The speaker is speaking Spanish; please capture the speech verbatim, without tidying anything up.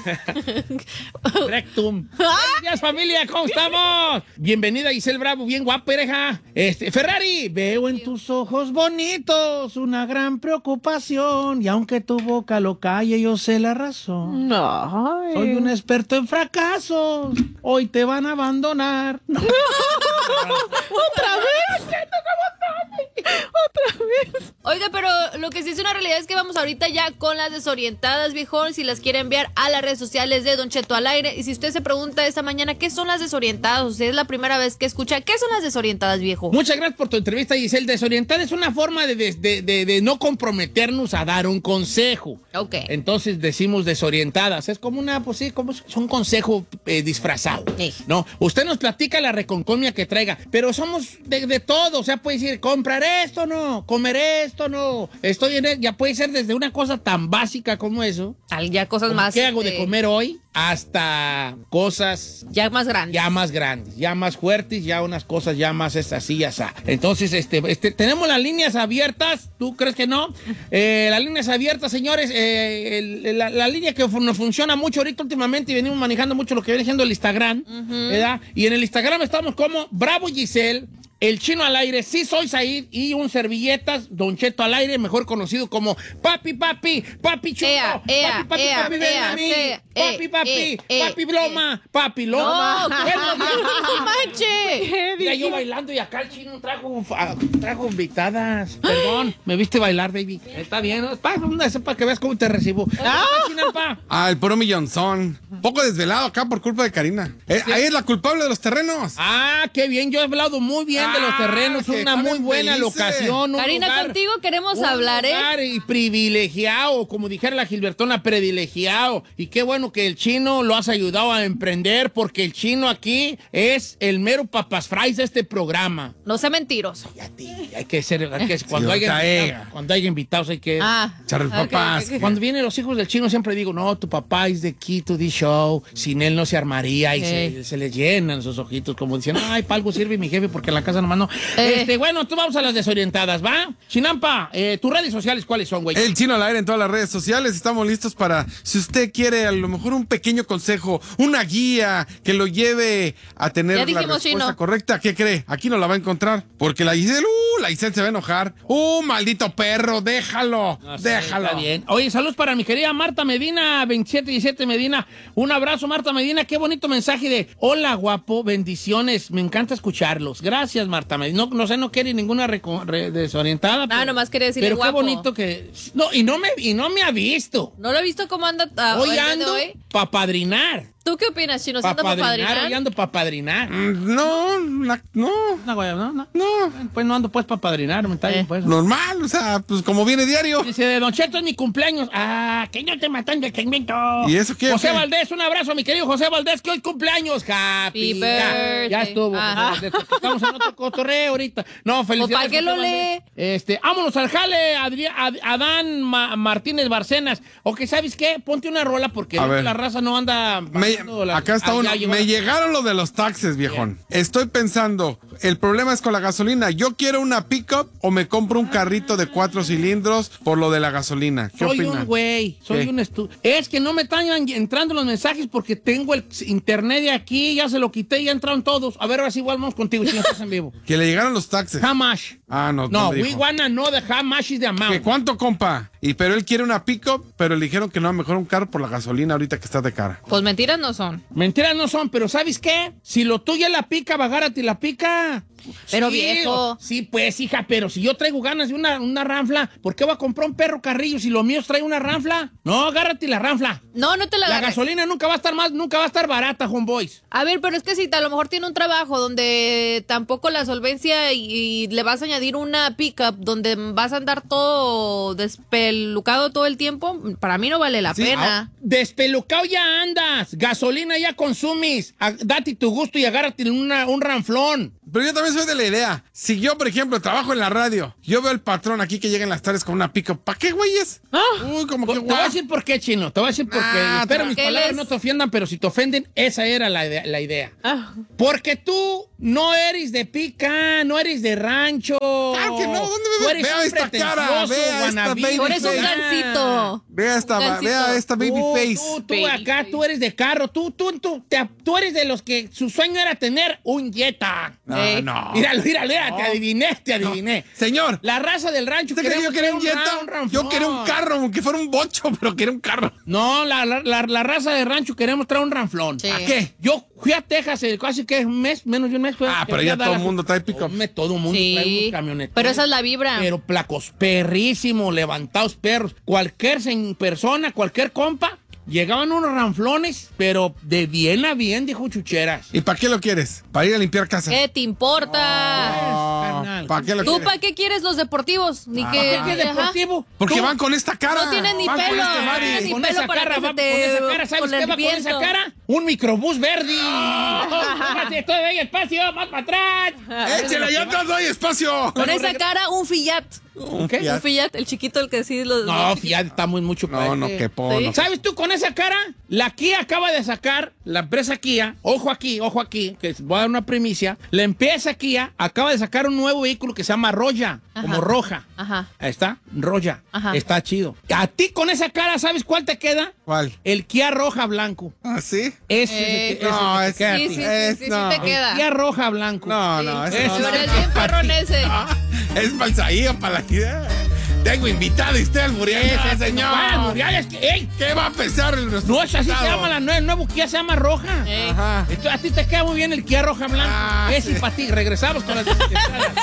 Rectum. Buenos días, familia, ¿cómo estamos? Bienvenida, Giselle Bravo, bien guapa, pereja. Este, Ferrari, veo en tus ojos bonitos una gran preocupación y aunque tu boca lo calle, yo sé la razón. No. Soy un experto en fracasos. Hoy te van a abandonar. No. ¿Otra vez? ¿Otra vez? Oiga, pero lo que sí es una realidad es que vamos ahorita ya con las desorientadas, viejón. Si las quiere enviar a las redes sociales de Don Cheto al aire. Y si usted se pregunta esta mañana, ¿qué son las desorientadas? Usted es la primera vez que escucha, ¿qué son las desorientadas, viejo? Muchas gracias por tu entrevista, Giselle. Desorientada es una forma de, de, de, de, de no comprometernos a dar un consejo. Ok. Entonces decimos desorientadas. Es como una, pues sí, como es un consejo eh, disfrazado. Sí. No, usted nos platica la reconcomia que traiga, pero somos de, de todo. O sea, puede decir, comprar esto, no, comer esto, no. Estoy en el, ya puede ser desde una cosa tan básica como eso. Al- Ya cosas más. ¿Qué hago de este, comer hoy? Hasta cosas Ya más grandes. ya más grandes, ya más fuertes, ya unas cosas ya más es así, ya está. Entonces, este, este, tenemos las líneas abiertas, ¿tú crees que no? Eh, las líneas abiertas, señores, eh, el- la, la línea que fu- nos funciona mucho ahorita últimamente y venimos manejando mucho lo que viene siendo el Instagram, ¿verdad? Y en el Instagram estamos como Bravo Giselle, el Chino al aire, sí soy Said y un servilletas, Don Cheto al aire, mejor conocido como Papi, Papi, Papi Chulo, Ea, ea, Papi, Papi, ea, Papi, ven ea, a mí, sea, Papi, eh, Papi, eh, eh, Papi Bloma, Papi No, Loma. Bueno, no manche. mira, yo bailando y acá el Chino trajo, ah, trajo invitadas. Perdón, me viste bailar, baby. Está bien, ¿no? Pa, una de esas para que veas cómo te recibo. Ah, Chino, pa. Ah, el puro millonzón. Poco desvelado acá por culpa de Karina. Eh, ahí es la culpable de los terrenos. Ah, qué bien, yo he hablado muy bien de los Ah, terrenos, que una está muy bien buena feliz. locación. un Karina, lugar- contigo queremos un hablar, ¿eh? lugar y privilegiado, como dijera la Gilbertona, privilegiado. Y qué bueno que el Chino lo has ayudado a emprender, porque el Chino aquí es el mero papas fries de este programa. No sea mentiroso. Y a ti, hay que ser, hay que, cuando, Sí, haya cae. invitados, cuando haya invitados hay que... Ah. Charles ok, Papás. ok, ok. Cuando vienen los hijos del Chino siempre digo, no, tu papá es the key to the show, sin él no se armaría y Eh. se, se le llenan sus ojitos como diciendo, ay, para algo sirve mi jefe porque en la casa nomás no. Eh. Este, bueno, tú vamos a las desorientadas, ¿va? Chinampa, eh, tus redes sociales, ¿cuáles son, güey? El Chino al aire en todas las redes sociales. Estamos listos para, si usted quiere, a lo mejor un pequeño consejo, una guía que lo lleve a tener Ya la dijimos, respuesta Chino. correcta. ¿Qué cree? Aquí no la va a encontrar. Porque la Giselle, uh, la Giselle se va a enojar. Uh, maldito perro, déjalo, No sé, déjalo. Está bien. Oye, saludos para mi querida Marta Medina, veintisiete diecisiete Medina. Un abrazo, Marta Medina. Qué bonito mensaje de hola, guapo, bendiciones. Me encanta escucharlos. Gracias, Marta Medina. No, no sé, no quiere ninguna reco- re- desorientada. Ah, nomás quería decirle Pero guapo. qué bonito que... No, y no me, y no me ha visto. ¿No lo he visto cómo anda ah, Hoy el día de ando hoy? para padrinar. ¿Tú qué opinas, Chino? Para ¿Siendo para padrinar, hoy padrinar? ando para padrinar. Mm, No, la- no, No, güey, no, no. no. Pues no ando pues para padrinar, me está bien, Eh. pues. Normal, o sea, pues como viene diario. Dice, de Don Cheto es mi cumpleaños. Ah, que no te matan de segmento. ¿Y eso qué, José qué? Valdés, un abrazo a mi querido José Valdés, que hoy cumpleaños. Happy. Happy Ya, birthday. ya estuvo. Ajá. José Valdés, estamos en otro cotorreo ahorita. No, felicidades. ¿para qué lo José Valdés. lee? Este, vámonos al jale, Adri- Ad- Adán Ma- Martínez Barcenas. O que, ¿sabes qué? Ponte una rola porque A ahorita ver. la raza no anda... Me- bajando la- acá está allá uno. lleva- Me llegaron lo de los taxes, viejón. Estoy pensando, el problema es con la gasolina. Yo quiero una pickup o me compro un carrito de cuatro cilindros por lo de la gasolina. ¿Qué Soy opinan? un güey, soy ¿Qué? un estu... Es que no me están entrando los mensajes porque tengo el internet de aquí, ya se lo quité y ya entraron todos. A ver, ahora sí, igual vamos contigo, si no estás en vivo. Que le llegaron los taxes. How much? Ah, no, No, no we dijo. wanna know the how much is the ¿Que amount. ¿Cuánto, compa? Y pero él quiere una pickup, pero le dijeron que no, mejor un carro por la gasolina ahorita que está de cara. Pues mentiras no son. Mentiras no son, pero ¿sabes qué? Si lo tuyo es la pica, va agárrate la pica. Pero Sí, viejo. Sí, pues, hija, pero si yo traigo ganas de una, una ranfla, ¿por qué voy a comprar un perro carrillo si lo mío trae una ranfla? No, agárrate la ranfla. No, no te la La agarres. gasolina nunca va a estar más, nunca va a estar barata, homeboys. A ver, pero es que si a lo mejor tiene un trabajo donde tampoco la solvencia y, y le vas a añadir una pickup donde vas a andar todo despelucado todo el tiempo, para mí no vale la Sí, pena. Despelucado ya andas, gasolina ya consumes, A- date tu gusto y agárrate una, un ranflón. pero yo también soy de la idea. Si yo, por ejemplo, trabajo en la radio, yo veo el patrón aquí que llega en las tardes con una pick-up. ¿Para qué, güeyes? Ah. Uy, como que Te voy a guau. decir por qué, Chino. Te voy a decir por qué. Ah, Espero mis porque él palabras es- no te ofendan, pero si te ofenden, esa era la idea. La idea. Ah. Porque tú no eres de pica, no eres de rancho. Claro que no, ¿dónde me Tú ves? eres Vea un esta cara, pretencioso, vea esta wannabe. baby Tú eres un face. gancito. Vea esta, Un gancito. vea esta baby Tú, face. Tú, tú acá, tú eres de carro. Tú, tú, tú, te- tú eres de los que su sueño era tener un Jetta. No, Ey. no. Míralo, míralo, míralo, te adiviné, te adiviné. Señor, La raza del rancho. ¿usted cree que yo queremos quería un tener Jetta? ra- ranflón. Yo quería un carro, aunque fuera un bocho, pero quería un carro. No, la, la, la, la raza de rancho queremos traer un ranflón. Sí. ¿A qué? Yo fui a Texas eh, casi que un mes, menos de un mes. fue- Ah, que pero fui ya a todo el Dallas. mundo trae pick-up. Hombre, todo el mundo trae Sí. unos camionetas. Pero esa es la vibra. Pero placos perrísimos, levantados perros. Cualquier sen- persona, cualquier compa, llegaban unos ranflones, pero de bien a bien, dijo Chucheras. ¿Y para qué lo quieres? ¿Para ir a limpiar casa? ¿Qué te importa? No, carnal. ¿para qué lo ¿Tú quieres? para qué quieres los deportivos? Ni Ah. que, ¿Qué es ajá. deportivo? Porque Tú- van con esta cara. No tienen ni Van con pelo, este no body. tienen ni Con pelo esa para cara, que va- se te- con esa cara, ¿sabes con qué el va con esa viento. cara? Un microbús verde. Fíjate, estoy en espacio, más para atrás. Échale, yo te doy espacio. Con esa cara, un Fiat. Un ¿Qué? Fiat. Un Fiat, el chiquito, el que sí los... No, los- fíjate, está muy mucho para No, no, este. qué pono. Sí. ¿Sabes tú con esa cara? La Kia acaba de sacar, la empresa Kia, ojo aquí, ojo aquí, que voy a dar una primicia. La empresa Kia acaba de sacar un nuevo vehículo que se llama Roya, Ajá. como roja. Ajá. Ahí está, Roya. Ajá. Está chido. A ti con esa cara, ¿sabes cuál te queda? ¿Cuál? El Kia Roja Blanco. ¿Ah, sí? Ese Eh, es el que, ese no, es el que te queda a Sí, ti. sí, sí, Es- sí, sí no. te queda. Kia Roja Blanco. No, Sí. no, Ese eso no. Pero es bien perrón ese. Es falsaía para la idea. Tengo invitado y usted al Muriel. Ese, señor. Ah, Muriel, es que, ey, ¿Qué va a pesar el nuestro no es así se invitado? llama la nueva, el nuevo Kia se llama Roja. Ey. Ajá. Entonces, a ti te queda muy bien el Kia Roja Blanco. Ah, Ese sí. para ti. Regresamos con las